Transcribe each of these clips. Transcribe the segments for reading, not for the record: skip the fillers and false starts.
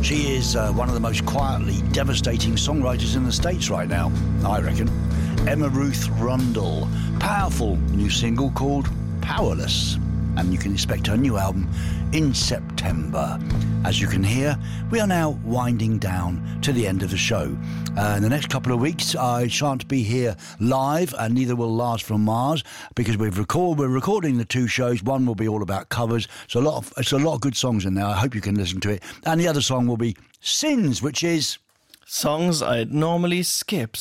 She is one of the most quietly devastating songwriters in the States right now, I reckon. Emma Ruth Rundle. Powerful new single called Powerless. And you can expect her new album in September. As you can hear, we are now winding down to the end of the show. In the next couple of weeks, I shan't be here live, and neither will Lars from Mars, because we're recording the two shows. One will be all about covers. So it's a lot of good songs in there. I hope you can listen to it. And the other song will be Sins, which is songs I normally skip.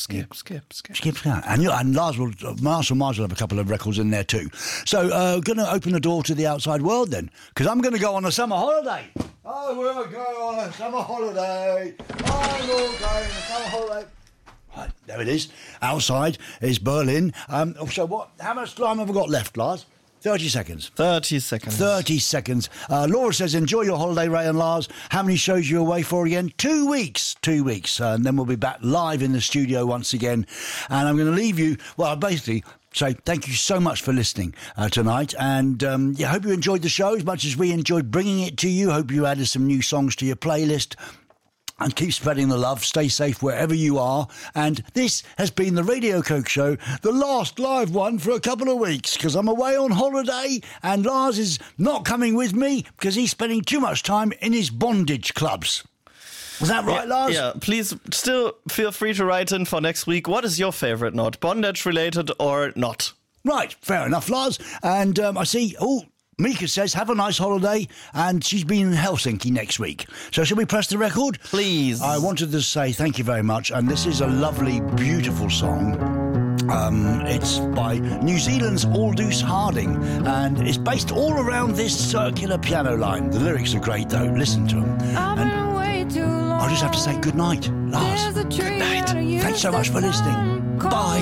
And Lars from Mars will have a couple of records in there too. So going to open the door to the outside world then, because I'm going to go on a summer holiday. I will go on a summer holiday. I will go on a summer holiday. Right, there it is. Outside is Berlin. So how much time have I got left, Lars? 30 seconds. 30 seconds. 30 seconds. Laura says, enjoy your holiday, Ray and Lars. How many shows are you away for again? 2 weeks. 2 weeks. And then we'll be back live in the studio once again. And I'm going to leave you, basically say thank you so much for listening tonight. And hope you enjoyed the show as much as we enjoyed bringing it to you. Hope you added some new songs to your playlist. And keep spreading the love. Stay safe wherever you are. And this has been the Radio Coke Show, the last live one for a couple of weeks, because I'm away on holiday and Lars is not coming with me because he's spending too much time in his bondage clubs. Was that right, Lars? Yeah, please still feel free to write in for next week. What is your favorite note? Bondage related or not? Right, fair enough, Lars. And I see... Mika says, have a nice holiday, and she's been in Helsinki next week. So shall we press the record? Please. I wanted to say thank you very much, and this is a lovely, beautiful song. It's by New Zealand's Aldous Harding, and it's based all around this circular piano line. The lyrics are great, though. Listen to them. And I'll just have to say good night, Lars. Good night. Thanks so much for listening. Bye.